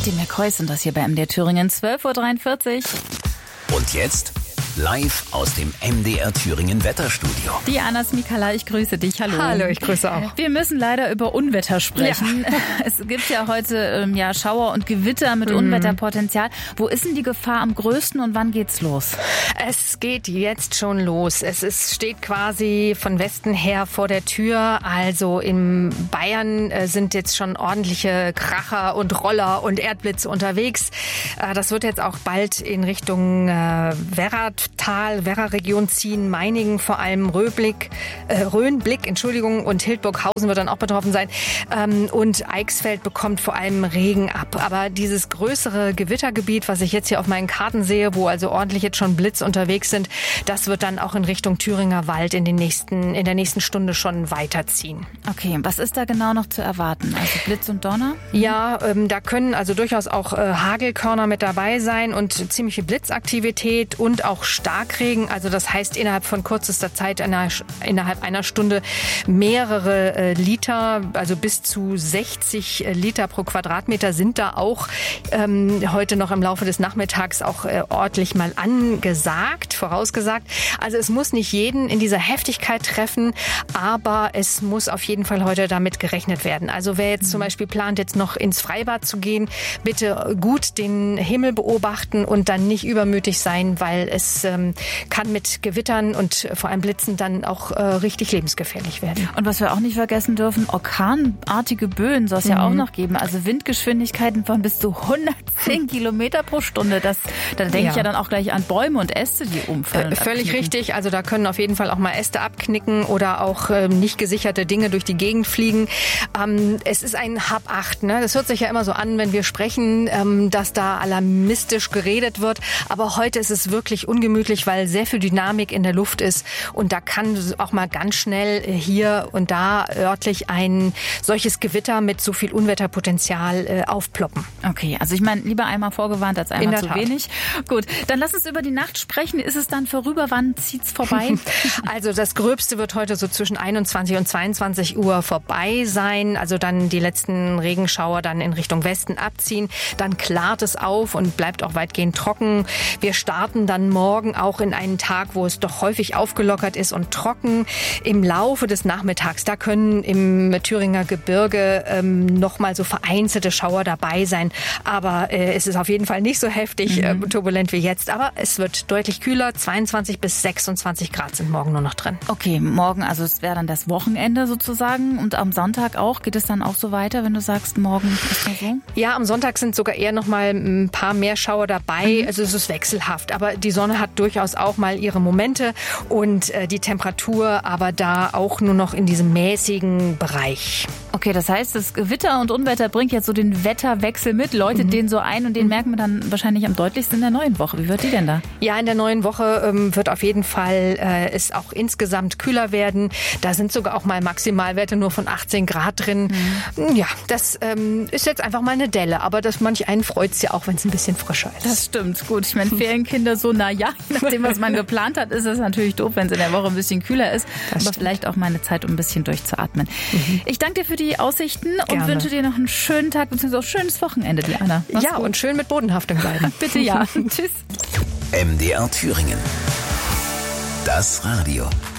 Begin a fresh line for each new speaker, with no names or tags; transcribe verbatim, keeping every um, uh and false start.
Demir Kreuz und das hier bei M D R Thüringen, zwölf Uhr dreiundvierzig.
Und jetzt live aus dem M D R Thüringen Wetterstudio.
Diana Smikala, ich grüße dich. Hallo.
Hallo, ich grüße auch.
Wir müssen leider über Unwetter sprechen. Ja. Es gibt ja heute ähm, ja, Schauer und Gewitter mit mm. Unwetterpotenzial. Wo ist denn die Gefahr am größten und wann geht's los?
Es geht jetzt schon los. Es ist, steht quasi von Westen her vor der Tür. Also in Bayern äh, sind jetzt schon ordentliche Kracher und Roller und Erdblitze unterwegs. Äh, das wird jetzt auch bald in Richtung äh, Werratal, Werra-Region ziehen, Meiningen vor allem, Röblick, äh, Rhönblick, Entschuldigung, und Hildburghausen wird dann auch betroffen sein. Ähm, und Eichsfeld bekommt vor allem Regen ab. Aber dieses größere Gewittergebiet, was ich jetzt hier auf meinen Karten sehe, wo also ordentlich jetzt schon Blitz unterwegs sind, das wird dann auch in Richtung Thüringer Wald in den nächsten, in der nächsten Stunde schon weiterziehen.
Okay, was ist da genau noch zu erwarten? Also Blitz und Donner?
Ja, ähm, da können also durchaus auch äh, Hagelkörner mit dabei sein und ziemliche Blitzaktivität und auch Starkregen. Also das heißt innerhalb von kürzester Zeit, einer, innerhalb einer Stunde mehrere äh, Liter, also bis zu sechzig Liter pro Quadratmeter sind da auch ähm, heute noch im Laufe des Nachmittags auch äh, ordentlich mal angesagt, vorausgesagt. Also es muss nicht jeden in dieser Heftigkeit treffen, aber es muss auf jeden Fall heute damit gerechnet werden. Also wer jetzt zum Beispiel plant, jetzt noch ins Freibad zu gehen, bitte gut den Himmel beobachten und dann nicht übermütig sein, weil es ähm, kann mit Gewittern und vor allem Blitzen dann auch äh, richtig lebensgefährlich werden.
Und was wir auch nicht vergessen dürfen, orkanartige Böen soll es mhm. ja auch noch geben. Also Windgeschwindigkeiten von bis zu hundertzehn Kilometer pro Stunde. Das, da denke ja. ich ja dann auch gleich an Bäume und Äste, die umfallen.
Äh, völlig richtig. Also da können auf jeden Fall auch mal Äste abknicken oder auch äh, nicht gesicherte Dinge durch die Gegend fliegen. Ähm, es ist ein Hab-Acht. Ne? Das hört sich ja immer so an, wenn wir sprechen, ähm, dass da alarmistisch geredet wird. Aber heute ist es wirklich ungemütlich, weil sehr viel Dynamik in der Luft ist. Und da kann auch mal ganz schnell hier und da örtlich ein solches Gewitter mit so viel Unwetterpotenzial äh, aufploppen.
Okay, also ich meine, lieber einmal vorgewarnt als einmal zu
Tat.
wenig. Gut, dann lass uns über die Nacht sprechen. Ist es dann vorüber? Wann zieht's vorbei?
Also das Gröbste wird heute so zwischen einundzwanzig und zweiundzwanzig Uhr vorbei sein. Also dann die letzten Regenschauer dann in Richtung Westen abziehen. Dann klart es auf und bleibt auch weitgehend trocken. Wir starten dann morgen auch in einen Tag, wo es doch häufig aufgelockert ist und trocken. Im Laufe des Nachmittags, da können im Thüringer Gebirge ähm, noch mal so vereinzelte Schauer dabei sein. Aber äh, es ist auf jeden Fall nicht so heftig mhm. äh, turbulent wie jetzt. Aber es wird deutlich kühler. zweiundzwanzig bis sechsundzwanzig Grad sind morgen nur noch drin.
Okay, morgen, also es wäre dann das Wochenende sozusagen. Und am Sonntag auch? Geht es dann auch so weiter, wenn du sagst, morgen ist das so?
Ja, am Sonntag sind sogar eher noch mal ein paar mehr Schauer dabei. Mhm. Also es ist wechselhaft. Aber die Sonne hat durchaus auch mal ihre Momente. Und äh, die Temperatur aber da auch nur noch in diesem mäßigen Bereich.
Okay, das heißt, das Gewitter und Unwetter bringt jetzt so den Wetterwechsel mit, läutet mhm. den so ein und den mhm. merken wir dann wahrscheinlich am deutlichsten in der neuen Woche. Wie wird die denn da?
Ja, in der neuen Woche ähm, wird auf jeden Fall äh, es auch insgesamt kühler werden. Da sind sogar auch mal Maximalwerte nur von achtzehn Grad drin. Mhm. Ja, das ähm, ist jetzt einfach mal eine Delle, aber das manch einen freut es ja auch, wenn es ein bisschen frischer ist.
Das stimmt, gut. Ich meine, Ferienkinder so, na ja, nachdem, was man geplant hat, ist es natürlich doof, wenn es in der Woche ein bisschen kühler ist. Das aber stimmt. Vielleicht auch mal eine Zeit, um ein bisschen durchzuatmen. Mhm. Ich danke dir für die Aussichten und Gerne. wünsche dir noch einen schönen Tag bzw. auch ein schönes Wochenende, Diana. Mach's
ja, gut. Und schön mit Bodenhaftung bleiben.
Bitte ja. Tschüss.
M D R Thüringen. Das Radio.